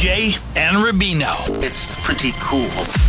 Jay and Rubino. It's pretty cool.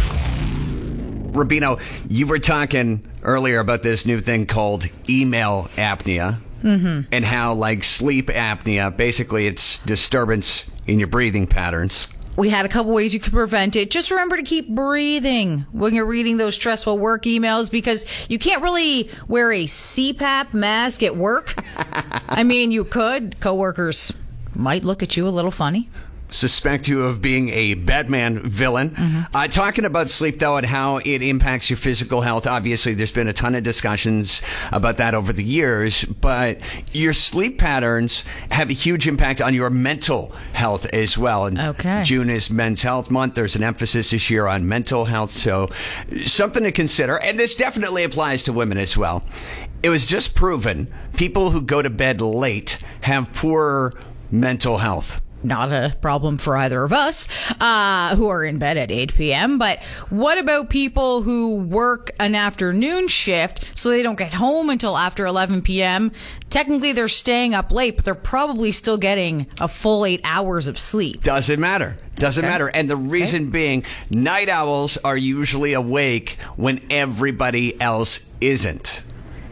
Rubino, you were talking earlier about this new thing called email apnea. And how, like sleep apnea, basically it's disturbance in your breathing patterns. We had a couple ways you could prevent it. Just remember to keep breathing when you're reading those stressful work emails, because you can't really wear a CPAP mask at work. I mean, you could. Coworkers might look at you a little funny. Suspect you of being a Batman villain. Talking about sleep, though, and how it impacts your physical health. Obviously, there's been a ton of discussions about that over the years, but your sleep patterns have a huge impact on your mental health as well. And June is Men's Health Month. There's an emphasis this year on mental health, so something to consider. And this definitely applies to women as well. It was just proven people who go to bed late have poorer mental health. Not a problem for either of us who are in bed at 8 p.m. But what about people who work an afternoon shift so they don't get home until after 11 p.m.? Technically, they're staying up late, but they're probably still getting a full 8 hours of sleep. Doesn't matter. Doesn't matter. And the reason being, night owls are usually awake when everybody else isn't.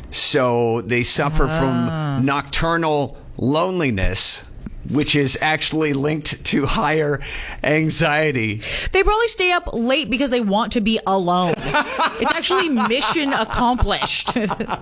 So they suffer from nocturnal loneliness, which is actually linked to higher anxiety. They probably stay up late because they want to be alone. It's actually mission accomplished.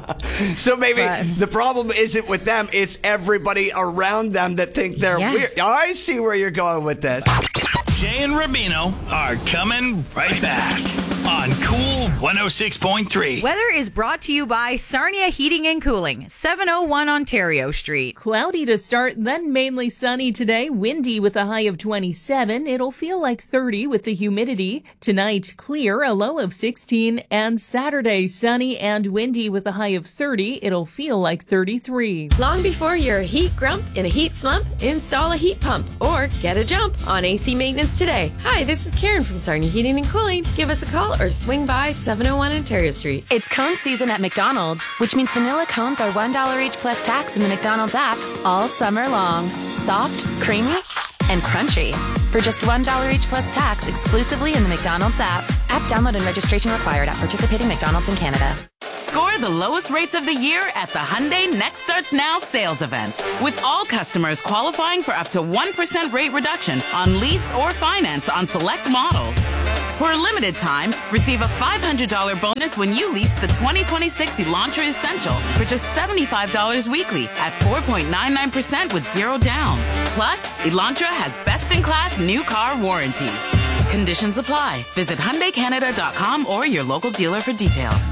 So maybe the problem isn't with them, it's everybody around them that think they're weird. I see where you're going with this. Jay and Rubino are coming right back on Cool 106.3. Weather is brought to you by Sarnia Heating and Cooling, 701 Ontario Street. Cloudy to start, then mainly sunny today. Windy with a high of 27. It'll feel like 30 with the humidity. Tonight, clear, a low of 16. And Saturday, sunny and windy with a high of 30. It'll feel like 33. Long before you're a heat grump in a heat slump, install a heat pump or get a jump on AC maintenance today. Hi, this is Karen from Sarnia Heating and Cooling. Give us a call or swing by 701 Ontario Street. It's cone season at McDonald's, which means vanilla cones are $1 each plus tax in the McDonald's app all summer long. Soft, creamy, and crunchy. For just $1 each plus tax exclusively in the McDonald's app. App download and registration required at participating McDonald's in Canada. Score the lowest rates of the year at the Hyundai Next Starts Now sales event. With all customers qualifying for up to 1% rate reduction on lease or finance on select models. For a limited time, receive a $500 bonus when you lease the 2026 Elantra Essential for just $75 weekly at 4.99% with zero down. Plus, Elantra has best-in-class new car warranty. Conditions apply. Visit HyundaiCanada.com or your local dealer for details.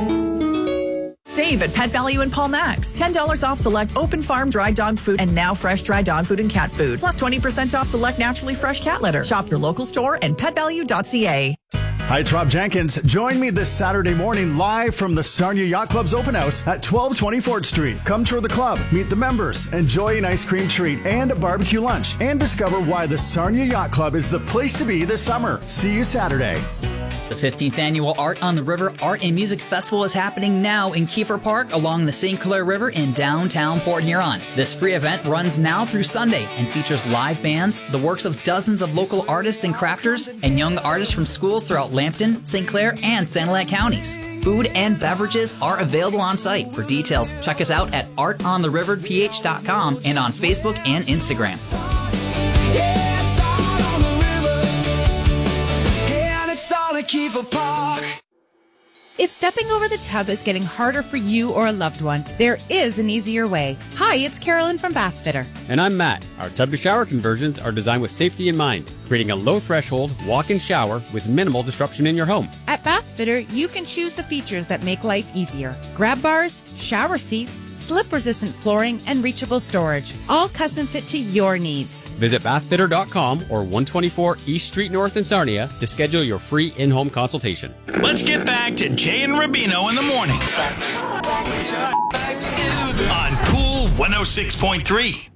Save at Pet Value in Paul Max. $10 off select open farm dry dog food and now fresh dry dog food and cat food. Plus 20% off select naturally fresh cat litter. Shop your local store and petvalue.ca. Hi, it's Rob Jenkins. Join me this Saturday morning live from the Sarnia Yacht Club's open house at 1220 Fort Street. Come tour the club, meet the members, enjoy an ice cream treat and a barbecue lunch, and discover why the Sarnia Yacht Club is the place to be this summer. See you Saturday. The 15th Annual Art on the River Art and Music Festival is happening now in Kiefer Park along the St. Clair River in downtown Port Huron. This free event runs now through Sunday and features live bands, the works of dozens of local artists and crafters, and young artists from schools throughout Lambton, St. Clair, and Sanilac counties. Food and beverages are available on site. For details, check us out at artontheriverph.com and on Facebook and Instagram. If stepping over the tub is getting harder for you or a loved one, there is an easier way. Hi, it's Carolyn from Bath Fitter. And I'm Matt. Our tub-to-shower conversions are designed with safety in mind, creating a low-threshold walk-in shower with minimal disruption in your home. At Bath Fitter, you can choose the features that make life easier. Grab bars, shower seats, slip-resistant flooring, and reachable storage. All custom fit to your needs. Visit bathfitter.com or 124 East Street North in Sarnia to schedule your free in-home consultation. Let's get back to Jay and Rubino in the morning on Cool 106.3.